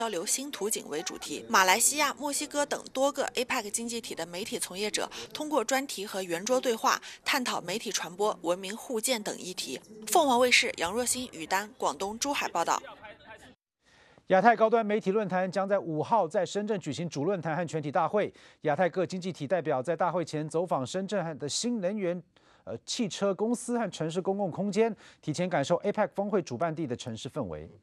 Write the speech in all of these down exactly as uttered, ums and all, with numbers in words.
交流新图景为主题，马来西亚、墨西哥等多个 A P E C 经济体的媒体从业者通过专题和圆桌对话，探讨媒体传播、文明互鉴等议题。凤凰卫视杨若欣、于丹，广东珠海报道。 亚太高端媒体论坛将在五号在深圳举行主论坛和全体大会。亚太各经济体代表在大会前走访深圳的新能源、呃汽车公司和城市公共空间，提前感受 A P E C 峰会主办地的城市氛围。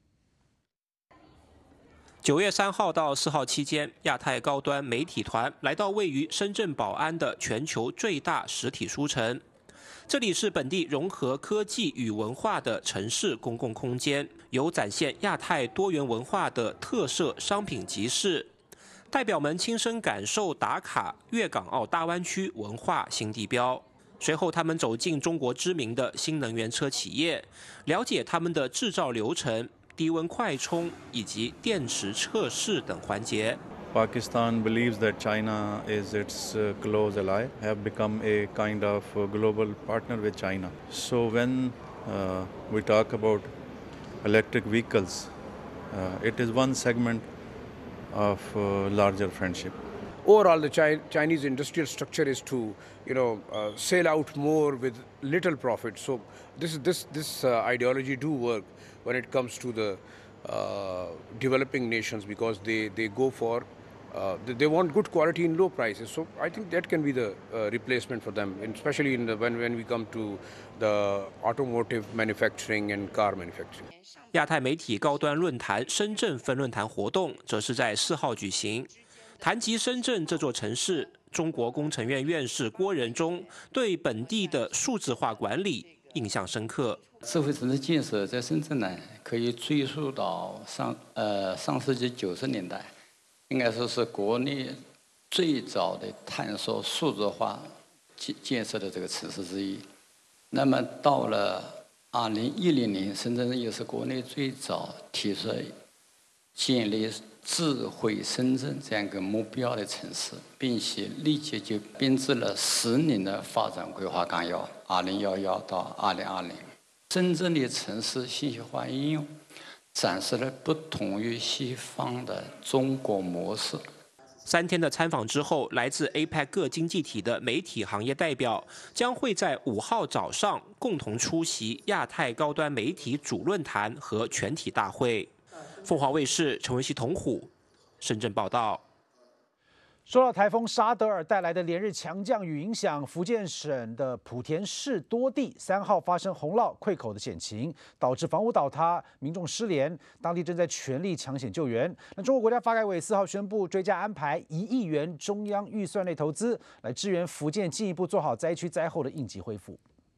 九月三号到四号期间，亚太高端媒体团来到位于深圳宝安的全球最大实体书城。这里是本地融合科技与文化的城市公共空间，有展现亚太多元文化的特色商品集市。代表们亲身感受打卡粤港澳大湾区文化新地标。随后，他们走进中国知名的新能源车企业，了解他们的制造流程、低温快充以及电池测试等环节。 Pakistan believes that China is its uh, close ally, have become a kind of uh, global partner with China. So when uh, we talk about electric vehicles, uh, it is one segment of uh, larger friendship. Overall, the Chi- Chinese industrial structure is to, you know, uh, sell out more with little profit. So this this this uh, ideology do work when it comes to the uh, developing nations because they they go for uh, they, they want good quality in low prices. So I think that can be the uh, replacement for them, and especially in the, when when we come to the automotive manufacturing and car manufacturing. 亚太媒体高端论坛深圳分论坛活动则是在四号举行。 谈及深圳这座城市，中国工程院院士郭仁忠对本地的数字化管理印象深刻。 智慧城市建设在深圳呢，可以追溯到上呃上世纪九十年代，应该说是国内最早的探索数字化建建设的这个城市之一。那么到了二零一零年，深圳又是国内最早提出建立 智慧深圳这样一个目标的城市，并且立即就编制了十年的发展规划纲要（二零一一到二零二零）。深圳的城市信息化应用展示了不同于西方的中国模式。 三天的参访之后，来自 A P E C 各经济体的媒体行业代表将会在五号早上共同出席亚太高端媒体主论坛和全体大会。 凤凰卫视陈文熙、同虎深圳报道。 受到台风沙德尔带来的连日强降雨影响，福建省的莆田市多地三号发生洪涝溃口的险情，导致房屋倒塌，民众失联，当地正在全力抢险救援。那中国国家发改委四号宣布追加安排一亿元中央预算内投资，来支援福建进一步做好灾区灾后的应急恢复。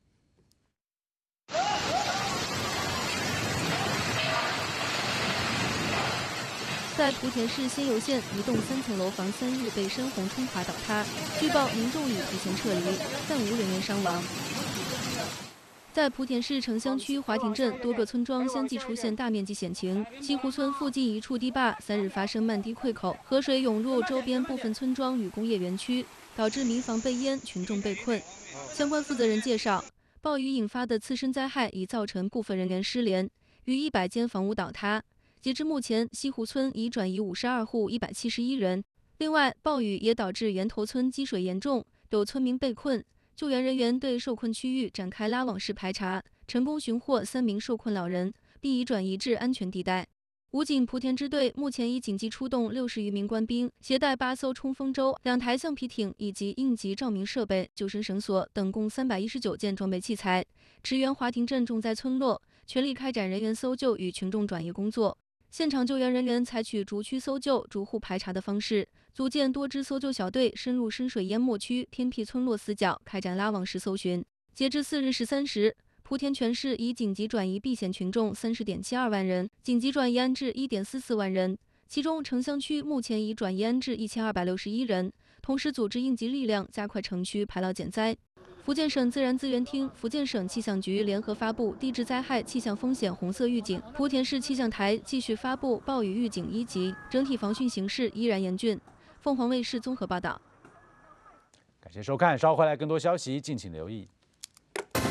在莆田市仙游县，一栋三层楼房三日被深洪冲垮倒塌，据报民众已提前撤离，暂无人员伤亡。在莆田市城乡区华亭镇，多个村庄相继出现大面积险情。西湖村附近一处堤坝三日发生漫堤溃口，河水涌入周边部分村庄与工业园区，导致民房被淹，群众被困。相关负责人介绍，暴雨引发的次生灾害已造成部分人员失联，逾一百间房屋倒塌。 截至目前，西湖村已转移五十二户一百七十一人。另外，暴雨也导致源头村积水严重，有村民被困。救援人员对受困区域展开拉网式排查，成功寻获三名受困老人，并已转移至安全地带。武警莆田支队目前已紧急出动六十余名官兵，携带八艘冲锋舟、两台橡皮艇以及应急照明设备、救生绳索等共三百一十九件装备器材，驰援华亭镇重灾村落，全力开展人员搜救与群众转移工作。 现场救援人员采取逐区搜救、逐户排查的方式，组建多支搜救小队，深入深水淹没区、偏僻村落死角，开展拉网式搜寻。截至四日十三时，莆田全市已紧急转移避险群众三十点七二万人，紧急转移安置一点四四万人，其中城乡区目前已转移安置一千二百六十一人，同时组织应急力量加快城区排涝减灾。 福建省自然资源厅、福建省气象局联合发布地质灾害气象风险红色预警，莆田市气象台继续发布暴雨预警一级，整体防汛形势依然严峻。凤凰卫视综合报道。 感谢收看，稍后回来更多消息，敬请留意。